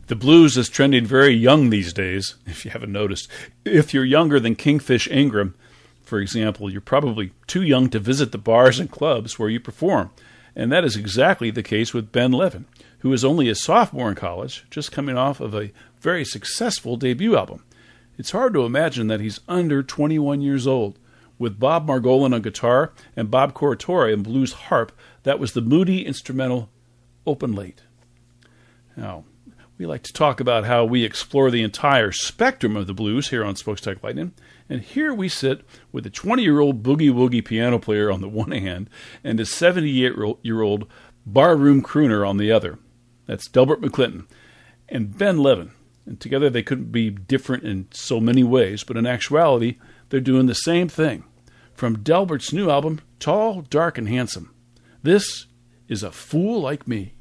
The blues is trending very young these days, if you haven't noticed. If you're younger than Kingfish Ingram, for example, you're probably too young to visit the bars and clubs where you perform. And that is exactly the case with Ben Levin, who is only a sophomore in college, just coming off of a very successful debut album. It's hard to imagine that he's under 21 years old. With Bob Margolin on guitar and Bob Corritore on blues harp, that was the moody instrumental Open Late. Now, we like to talk about how we explore the entire spectrum of the blues here on Smokestack Lightning, and here we sit with a 20-year-old boogie-woogie piano player on the one hand and a 78-year-old barroom crooner on the other. That's Delbert McClinton and Ben Levin. And together they couldn't be different in so many ways, but in actuality, they're doing the same thing. From Delbert's new album, Tall, Dark, and Handsome, this is A Fool Like Me.